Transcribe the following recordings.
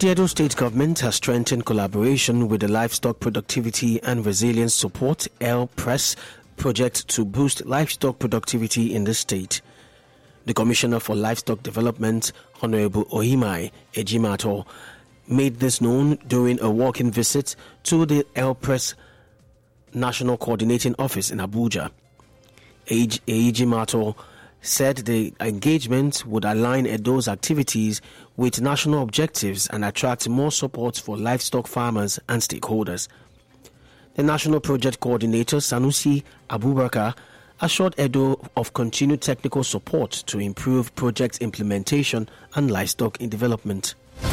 The Edo State Government has strengthened collaboration with the Livestock Productivity and Resilience Support (LPRES) project to boost livestock productivity in the state. The Commissioner for Livestock Development, Honorable Ohimai Ejimato, made this known during a walk-in visit to the LPRES National Coordinating Office in Abuja. Ejimato said the engagement would align Edo's activities with national objectives and attract more support for livestock farmers and stakeholders. The National Project Coordinator, Sanusi Abubakar, assured Edo of continued technical support to improve project implementation and livestock in development.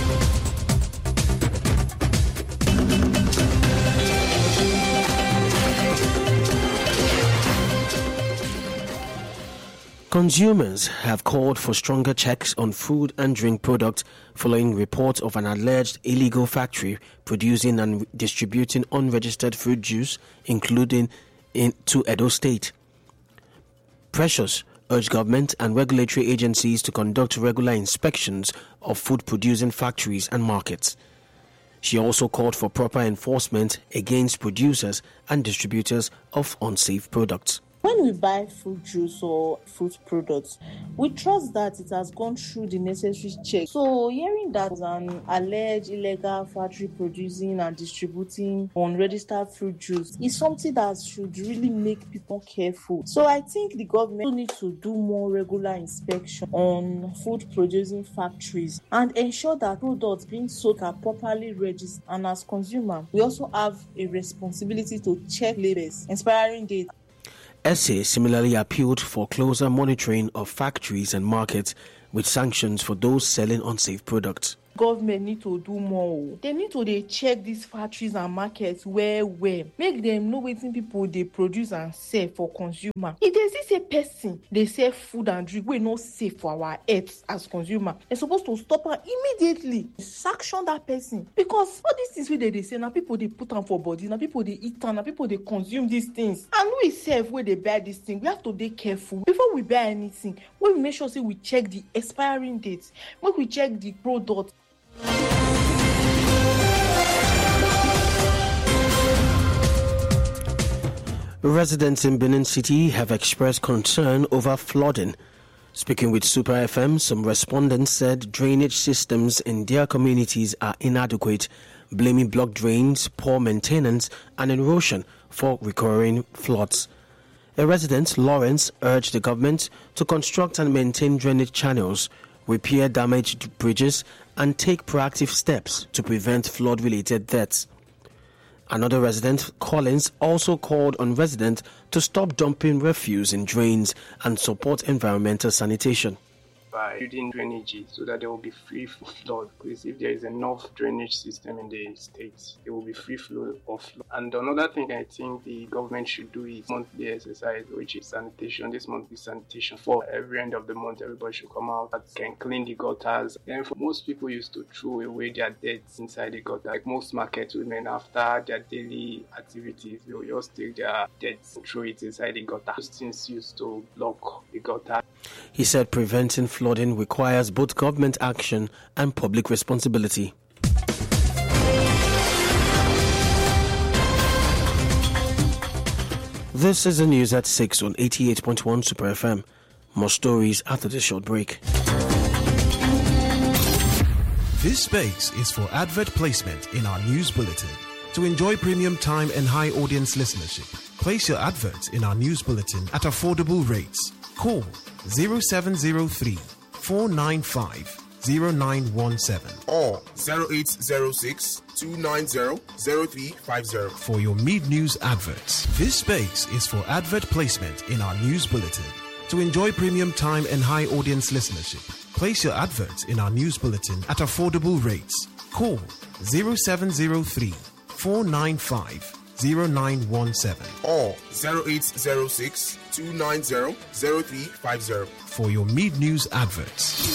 Consumers have called for stronger checks on food and drink products following reports of an alleged illegal factory producing and distributing unregistered fruit juice, including into Edo State. Precious urged government and regulatory agencies to conduct regular inspections of food-producing factories and markets. She also called for proper enforcement against producers and distributors of unsafe products. When we buy fruit juice or fruit products, we trust that it has gone through the necessary checks. So hearing that an alleged illegal factory producing and distributing unregistered fruit juice is something that should really make people careful. So I think the government needs to do more regular inspection on food producing factories and ensure that products being sold are properly registered. And as consumers, we also have a responsibility to check labels, expiring date. SA similarly appealed for closer monitoring of factories and markets with sanctions for those selling unsafe products. Government need to do more. They need to check these factories and markets where make them know wetin people they produce and sell for consumer. If there's a person they sell food and drink we not safe for our health as consumer, they're supposed to stop her immediately, sanction that person, because all these things they say now people they put on for body, now people they eat and now people they consume these things, and we self where they buy this thing we have to be careful before we buy anything. We make sure say we check the expiring dates, when we check the product. Residents in Benin City have expressed concern over flooding. Speaking with Super FM, some respondents said drainage systems in their communities are inadequate, blaming blocked drains, poor maintenance, and erosion for recurring floods. A resident, Lawrence, urged the government to construct and maintain drainage channels, repair damaged bridges, and take proactive steps to prevent flood-related deaths. Another resident, Collins, also called on residents to stop dumping refuse in drains and support environmental sanitation. By building drainage so that there will be free flow, because if there is enough drainage system in the states, there will be free flow of flow. And another thing I think the government should do is monthly exercise, which is sanitation. This month is sanitation. For every end of the month, everybody should come out and can clean the gutters. Then for most people used to throw away their dirt inside the gutter. Like most market women, after their daily activities, they will just take their dirt and throw it inside the gutter. Those things used to block the gutter. He said preventing flooding requires both government action and public responsibility. This is the news at 6 on 88.1 Super FM. More stories after this short break. This space is for advert placement in our news bulletin. To enjoy premium time and high audience listenership, place your adverts in our news bulletin at affordable rates. Call 0703 495 0917 or 0806 290 0350 for your mid-news adverts. This space is for advert placement in our news bulletin. To enjoy premium time and high audience listenership, place your adverts in our news bulletin at affordable rates. Call 0703 495 0917 or 0806 290 0350 for your mid-news adverts.